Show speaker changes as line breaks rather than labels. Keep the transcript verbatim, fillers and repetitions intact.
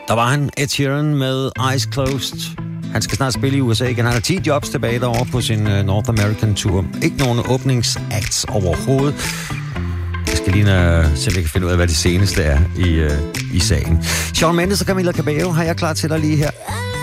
Der var han, Ed Sheeran med Eyes Closed. Han skal snart spille i U S A igen. Han har ti jobs tilbage derovre på sin North American Tour. Ikke nogen åbningsacts overhovedet. Jeg skal lige uh, se, om jeg kan finde ud af, hvad det seneste er i, uh, i sagen. Shawn Mendes og Camila Cabello har jeg klar til dig lige her.